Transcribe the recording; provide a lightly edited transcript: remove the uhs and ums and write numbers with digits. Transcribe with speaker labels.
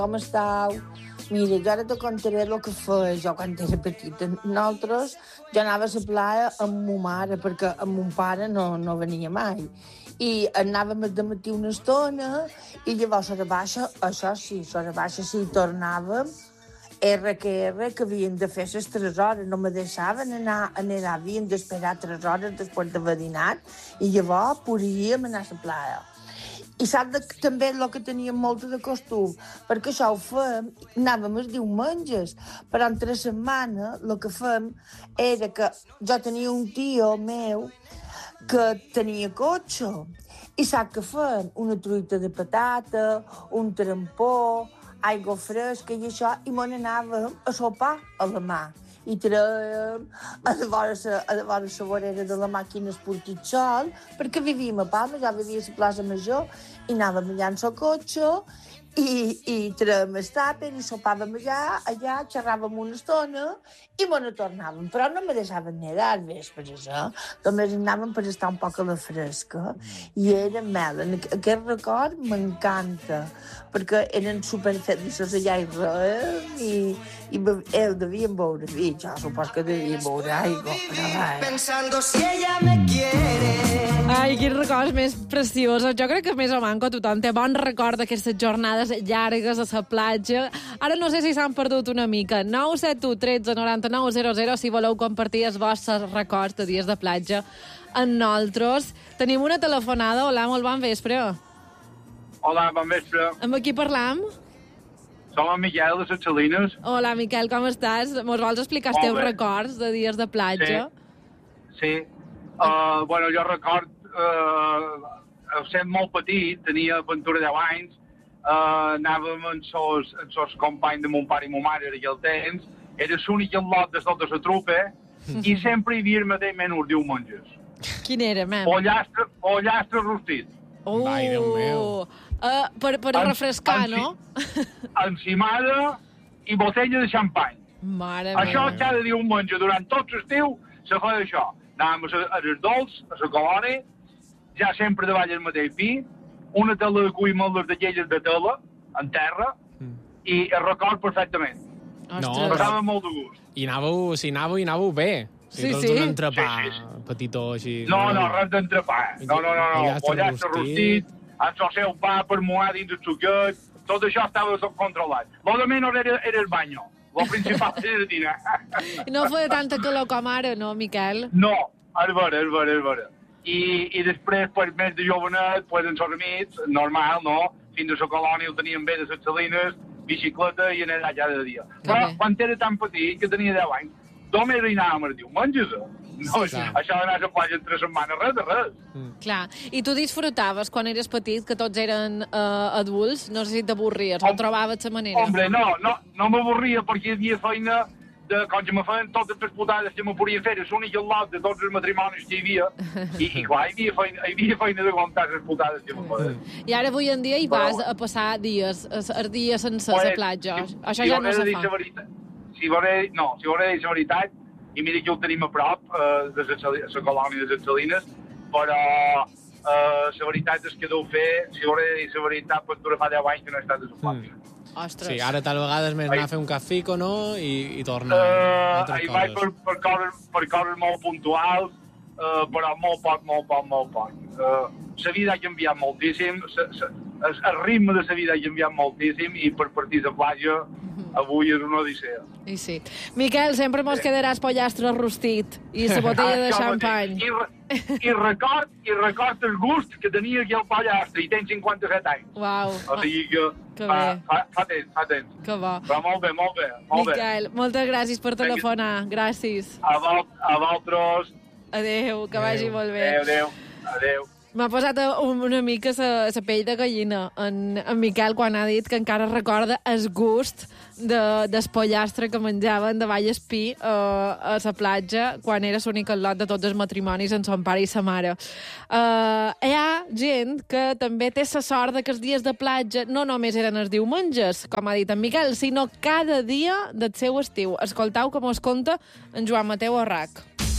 Speaker 1: Com estàu? Mira, jo ara te contaré el que feia jo quan era petita. Nosaltres, jo anava a la playa amb ma mare, perquè amb mon pare no venia mai. I anàvem de matí una estona, i llavors a la baixa, això sí, a la baixa sí tornàvem, que havien de fer les 3 hores, no me deixaven anar, havien d'esperar 3 hores després d'haver dinat, i llavors podíem anar a la playa. I saps també el que teníem molt de costum, perquè això ho fem, anàvem els diumenges, però entre setmana el que fem era que jo tenia un tio meu que tenia cotxe, i saps què fem? Una truita de patata, un trampó, aigua fresca i això, i me n'anàvem a sopar a la mà. I traiem a vora la vorera de la màquina esportitxol, perquè vivíem a Palma, ja vivia a la plaça Major, i anàvem allà en el cotxe, i traiem el tàper, i sopàvem allà, xerràvem una estona, i me ne tornàvem. Però no me deixaven nedar als vespres, Només anàvem per estar un poc a la fresca, i era mel. Aquest record m'encanta, perquè eren superfeliços allà i res, i devien beure vi. Jo supos que devien beure aigua, però
Speaker 2: Pensando si ella me quiere.
Speaker 3: Ai, quins records més preciosos. Jo crec que més o manco tothom té bon record d'aquestes jornades llargues a la platja. Ara no sé si s'han perdut una mica. 971 13 99 00 si voleu compartir els vostres records de dies de platja amb nosaltres. Tenim una telefonada. Hola, molt bon vespre.
Speaker 4: Hola, bon vespre.
Speaker 3: Amb qui parlam?
Speaker 4: Som en Miquel de les Salines.
Speaker 3: Hola, Miquel, com estàs? Mos vols explicar els teus records de dies de platja?
Speaker 4: Sí. Bueno, jo record, sent molt petit, tenia aventura 10 anys, anàvem amb sos companys de mon pare i mon mare en aquell temps, era l'únic lot de tota la trupe, i sempre hi havia el mateix menú diumenges.
Speaker 3: Quin era, mem?
Speaker 4: Pollastre rostit.
Speaker 3: Ai,
Speaker 5: Déu meu.
Speaker 3: Per refrescar, no?
Speaker 4: Encimada i botella de xampany.
Speaker 3: Mare
Speaker 4: Això
Speaker 3: meva.
Speaker 4: cada diumenge, durant tot l'estiu, se feia això. Anàvem a les dolç, a la colònia, ja sempre davall el mateix pi, una tela de cuimeles de lleges de tela, en terra, i el record perfectament.
Speaker 3: Ostres.
Speaker 4: Passava molt de gust.
Speaker 5: I anàveu bé.
Speaker 3: Sí,
Speaker 5: Tots
Speaker 3: sí.
Speaker 5: un entrepà
Speaker 4: Sí.
Speaker 5: petitó així.
Speaker 4: No, res d'entrepà. No. Pollastre rostit, amb el seu pa per moar dins el suquet, tot això estava tot controlat. Lo de menys era el banyo. Lo principal era dinar.
Speaker 3: No feia tanta calor com ara, no, Miquel?
Speaker 4: No, és vera. I després, pues, més de jovenet, pues, en els amics, normal, no? Fins a la colònia ho teníem bé de les Salines, bicicleta i anar allà cada dia. Però quan era tan petit, que tenia 10 anys, només hi anàvem els diumenges. No,
Speaker 5: Sí.
Speaker 4: això d'anar a la platja en 3 setmanes, res de res.
Speaker 3: Clar. I tu disfrutaves quan eres petit, que tots eren adults? No sé si t'avorries, no trobaves la manera?
Speaker 4: Hombre, no m'avorria perquè hi havia feina com que me feien totes les putades que me podia fer, és l'únic lot de tots els matrimonis que hi havia, i clar, hi havia feina d'aguantar les putades que me feien.
Speaker 3: I ara avui en dia hi vas a passar dies, els dies sense la platja. Això ja no se fa.
Speaker 4: Si voler dir la veritat, i mira que ho tenim a prop, de la colònia de les Salines, però la veritat és que deu fer, si voler dir la veritat, pot durar fa 10 anys que no he estat a la platja.
Speaker 3: Ostres.
Speaker 5: Sí, ara tal vegada és més anar a fer un cafico, no? I tornar a altres
Speaker 4: Hi vaig
Speaker 5: coses.
Speaker 4: per coses molt puntuals, però molt poc. La vida ha canviat moltíssim, el ritme de la vida ha canviat moltíssim, i per partir de platja avui és una odissea.
Speaker 3: I sí. Miquel, sempre mos quedaràs pollastre rostit i la botella de xampany.
Speaker 4: I record el gust que tenia aquí al pollastre, i tenc 57 anys.
Speaker 3: Uau.
Speaker 4: O sigui que fa temps.
Speaker 3: Que bo.
Speaker 4: Però molt bé.
Speaker 3: Miquel, moltes gràcies per telefonar. Gràcies.
Speaker 4: A vosaltres.
Speaker 3: Adéu, que vagi molt bé.
Speaker 4: Adéu.
Speaker 3: M'ha posat una mica la pell de gallina en Miquel quan ha dit que encara recorda el gust del pollastre que menjaven de Vallespí a la platja quan era l'únic lot de tots els matrimonis en son pare i sa mare. Hi ha gent que també té la sort que els dies de platja no només eren els diumenges, com ha dit en Miquel, sinó cada dia del seu estiu. Escoltau com us conta en Joan Mateu Arrac.